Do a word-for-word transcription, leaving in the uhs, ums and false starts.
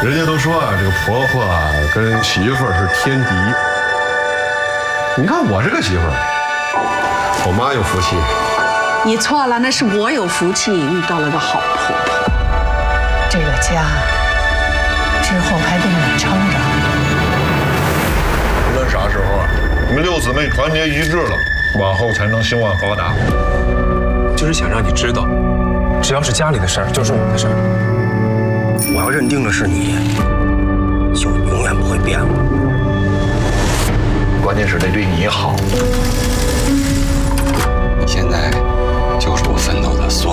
人家都说啊，这个婆婆啊跟媳妇儿是天敌。你看我这个媳妇儿，我妈有福气。 你错了，那是我有福气遇到了个好婆婆。 这个家之后还得你撑着。 无论啥时候啊，你们六姊妹团结一致了，往后才能兴旺发达。 就是想让你知道，只要是家里的事儿，就是我们的事儿。 我要认定了是你，就永远不会变了。 关键是得对你好。 现在就是我奋斗的所有。